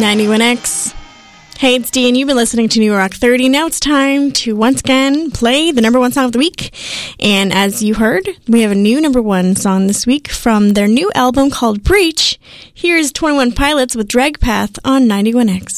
91X. Hey, it's Dee, and you've been listening to New Rock 30. Now it's time to once again play the number one song of the week. And as you heard, we have a new number one song this week from their new album called Breach. Here's 21 Pilots with Drag Path on 91X.